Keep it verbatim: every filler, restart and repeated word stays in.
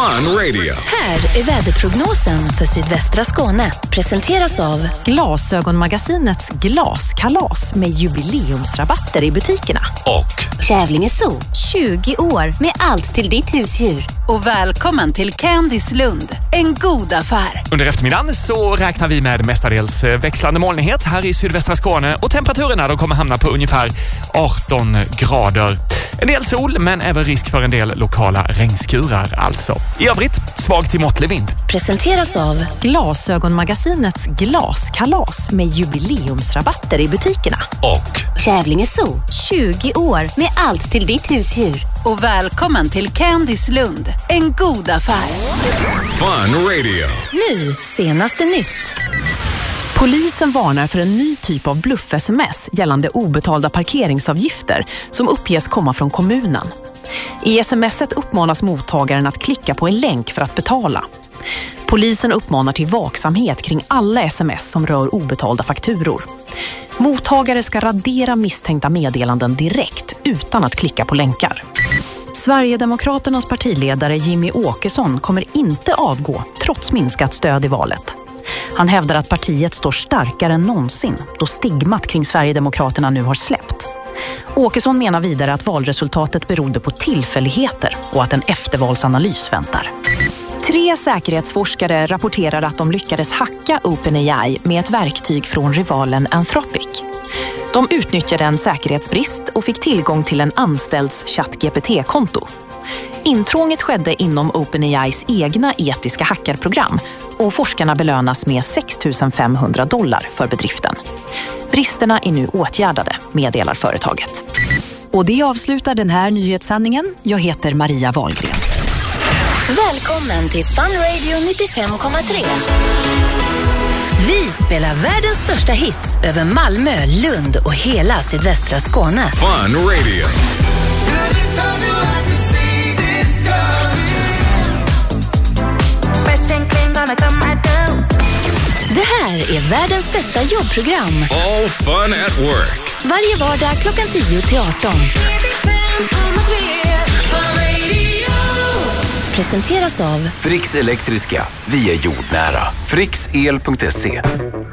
Fun Radio. Här är väderprognosen för sydvästra Skåne. Presenteras av Glasögonmagasinets glaskalas med jubileumsrabatter i butikerna. Och Kävlinge Zoo, tjugo år med allt till ditt husdjur. Och välkommen till Candys Lund, en god affär. Under eftermiddagen så räknar vi med mestadels växlande molnighet här i sydvästra Skåne och temperaturerna de kommer hamna på ungefär arton grader. En del sol men även risk för en del lokala regnskurar alltså. I övrigt svag till måttlig vind. Presenteras av Glasögonmagasinets glaskalas med jubileumsrabatter i butikerna. Och Kävlinge Zoo, tjugo år med allt till ditt husdjur. Och välkommen till Candys Lund, en god affär. Fun Radio. Nu, senaste nytt. Polisen varnar för en ny typ av bluff-sms gällande obetalda parkeringsavgifter som uppges komma från kommunen. I smset uppmanas mottagaren att klicka på en länk för att betala. Polisen uppmanar till vaksamhet kring alla sms som rör obetalda fakturor. Mottagare ska radera misstänkta meddelanden direkt utan att klicka på länkar. Sverigedemokraternas partiledare Jimmy Åkesson kommer inte avgå trots minskat stöd i valet. Han hävdar att partiet står starkare än någonsin då stigmat kring Sverigedemokraterna nu har släppt. Åkesson menar vidare att valresultatet berodde på tillfälligheter och att en eftervalsanalys väntar. Tre säkerhetsforskare rapporterar att de lyckades hacka OpenAI med ett verktyg från rivalen Anthropic. De utnyttjade en säkerhetsbrist och fick tillgång till en anställds ChatGPT-konto. Intrånget skedde inom OpenAIs egna etiska hackerprogram och forskarna belönas med sex tusen femhundra dollar för bedriften. Bristerna är nu åtgärdade, meddelar företaget. Och det avslutar den här nyhetssändningen. Jag heter Maria Wahlgren. Välkommen till Fun Radio nittiofem komma tre. Vi spelar världens största hits över Malmö, Lund och hela sydvästra Skåne. Fun Radio. Det här är världens bästa jobbprogram. All fun at work. Varje vardag klockan tio till arton. Presenteras av Fricks Elektriska. Vi är jordnära. Fricks el punkt se.